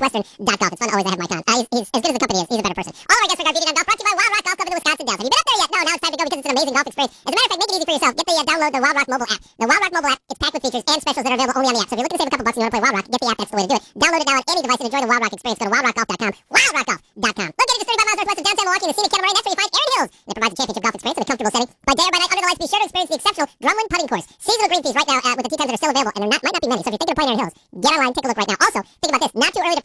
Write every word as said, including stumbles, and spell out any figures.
Northwestern dot golf. It's fun always to have Mike on. Uh, he's, he's as good as the company is. He's a better person. All of our guests regard B D Gun Golf brought to you by Wild Rock Golf Club in the Wisconsin Dells. Have you been up there yet? No, now it's time to go because it's an amazing golf experience. As a matter of fact, make it easy for yourself. Get the uh, download the Wild Rock mobile app. The Wild Rock mobile app, it's packed with features and specials that are available only on the app. So if you're looking to save a couple bucks and you want to play Wild Rock, get the app. That's the way to do it. Download it now on any device and enjoy the Wild Rock experience. Go to wild rock golf dot com. wild rock golf dot com. Located just thirty-five miles northwest of downtown Milwaukee in the scenic Kennemer, that's where you find Erin Hills. And it provides a championship golf experience in a comfortable setting. By day or by night under the lights, be sure to experience the exceptional Drumlin putting course. Seasonal green fees right now uh, with the tee times that are still available, and there not, might not be many. So if you're thinking of playing Erin Hills, get online, take a look right now. Also, think about this. Not too early to